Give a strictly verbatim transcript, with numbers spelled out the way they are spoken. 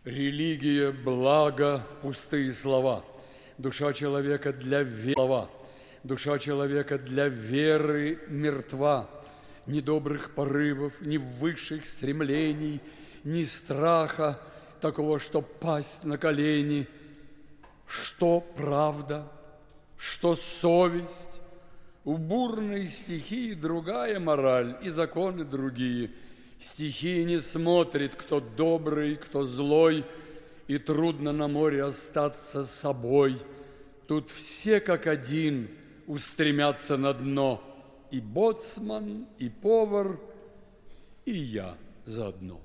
Религия, благо, пустые слова. Душа человека для веры, душа человека для веры мертва. Ни добрых порывов, ни высших стремлений, ни страха такого, что пасть на колени. Что правда, что совесть? У бурной стихии другая мораль и законы другие. Стихия не смотрит, кто добрый, кто злой, и трудно на море остаться собой. Тут все как один устремятся на дно, и боцман, и повар, и я заодно.